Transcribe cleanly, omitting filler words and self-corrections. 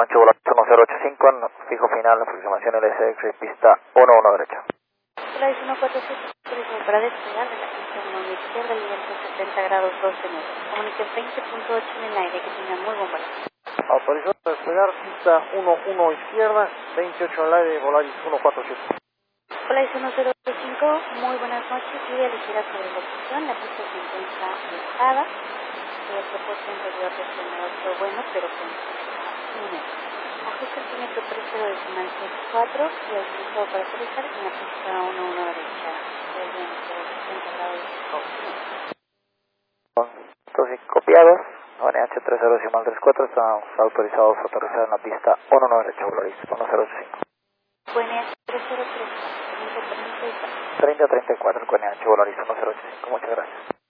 noche, vuelo 1085, fijo final, aproximación LSX, pista 11 derecha. Flight 147, turismo para despegar de la pista 1 izquierda, viento 70 grados 12 metros. Comunique 20.8 en el aire, que tenga muy buen vuelo. Autorizado a despegar, pista 11 izquierda, 28 al aire, Volaris 147. Flight 1085, muy buenas noches, lluvia ligera sobre la opción, la pista se encuentra mojada, el soporte interior presionado todo bueno, pero con ajuste altímetro 30.64 y autorizado para aterrizar en la pista 11 derecha, el viento 70 grados 12 metros. Entonces, copiados, ONH 30.34, estamos autorizados a aterrizar en la pista 11 derecha, Volaris 1085. QNH 3034, 3034, el QNH Volaris 1085, muchas gracias.